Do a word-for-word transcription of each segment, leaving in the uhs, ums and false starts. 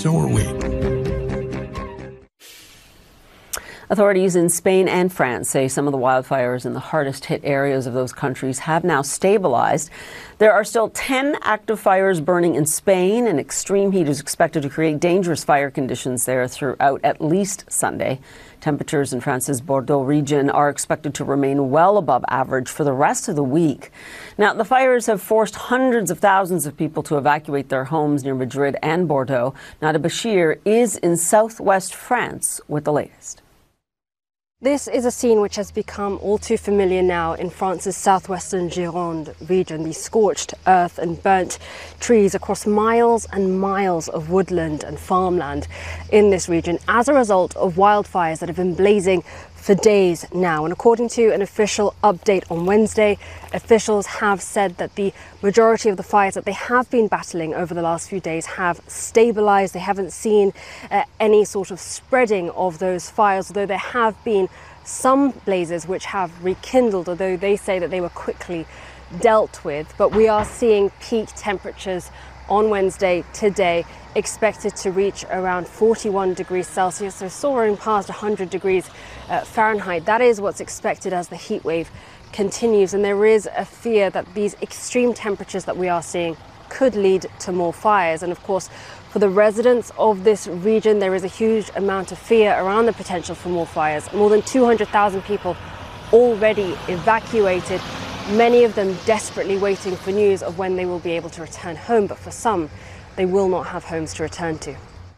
So are we. Authorities in Spain and France say some of the wildfires in the hardest hit areas of those countries have now stabilized. There are still ten active fires burning in Spain, and extreme heat is expected to create dangerous fire conditions there throughout at least Sunday. Temperatures in France's Bordeaux region are expected to remain well above average for the rest of the week. Now, the fires have forced hundreds of thousands of people to evacuate their homes near Madrid and Bordeaux. Nada Bashir is in southwest France with the latest. This is a scene which has become all too familiar now in France's southwestern Gironde region. The scorched earth and burnt trees across miles and miles of woodland and farmland in this region as a result of wildfires that have been blazing for days now. And according to an official update on Wednesday, officials have said that the majority of the fires that they have been battling over the last few days have stabilized. They haven't seen uh, any sort of spreading of those fires, although there have been some blazes which have rekindled, although they say that they were quickly dealt with. But we are seeing peak temperatures on Wednesday today expected to reach around forty-one degrees Celsius, so soaring past one hundred degrees uh, Fahrenheit. That is what's expected as the heat wave continues, and there is a fear that these extreme temperatures that we are seeing could lead to more fires. And of course, for the residents of this region, there is a huge amount of fear around the potential for more fires. More than two hundred thousand people already evacuated, many of them desperately waiting for news of when they will be able to return home, but for some, they will not have homes to return to.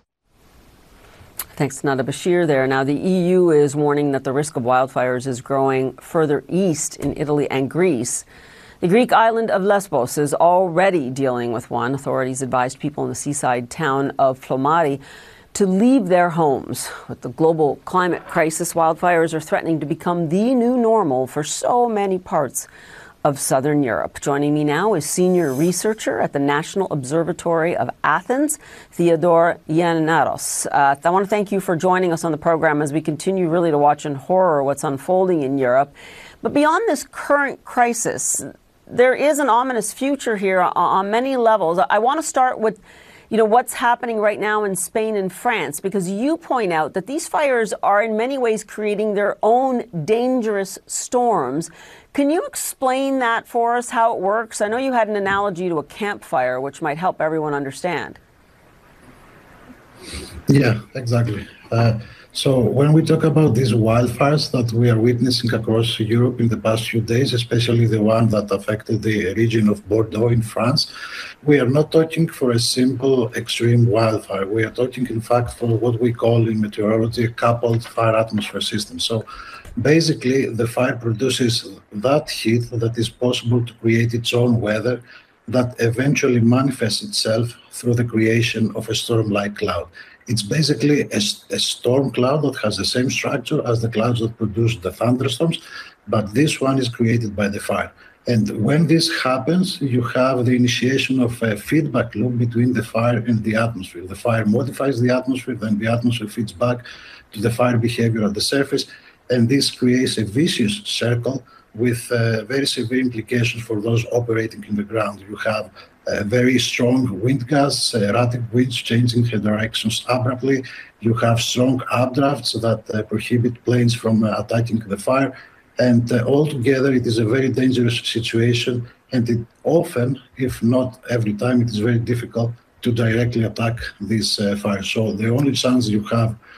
Thanks to Nada Bashir there. Now, the E U is warning that the risk of wildfires is growing further east in Italy and Greece. The Greek island of Lesbos is already dealing with one. Authorities advised people in the seaside town of Flomari to leave their homes. With the global climate crisis, wildfires are threatening to become the new normal for so many parts of southern Europe. Joining me now is senior researcher at the National Observatory of Athens, Theodore Giannaros. Uh, I want to thank you for joining us on the program as we continue really to watch in horror what's unfolding in Europe. But beyond this current crisis, there is an ominous future here on many levels. I want to start with you know, what's happening right now in Spain and France, because you point out that these fires are in many ways creating their own dangerous storms. Can you explain that for us, how it works? I know you had an analogy to a campfire, which might help everyone understand. Yeah, exactly. Uh, so when we talk about these wildfires that we are witnessing across Europe in the past few days, especially the one that affected the region of Bordeaux in France, we are not talking for a simple extreme wildfire. We are talking, in fact, for what we call in meteorology a coupled fire atmosphere system. So basically, the fire produces that heat that is possible to create its own weather that eventually manifests itself through the creation of a storm-like cloud. It's basically a, a storm cloud that has the same structure as the clouds that produce the thunderstorms, but this one is created by the fire. And when this happens, you have the initiation of a feedback loop between the fire and the atmosphere. The fire modifies the atmosphere, then the atmosphere feeds back to the fire behavior at the surface, and this creates a vicious circle with uh, very severe implications for those operating in the ground. You have uh, very strong wind gusts, erratic winds changing their directions abruptly. You have strong updrafts that uh, prohibit planes from uh, attacking the fire. And uh, altogether, it is a very dangerous situation. And it often, if not every time, it is very difficult to directly attack these uh, fires. So the only chance you have